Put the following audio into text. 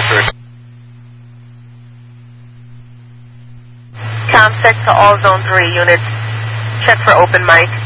sir. ComSec to all Zone 3 units. Check for open mic.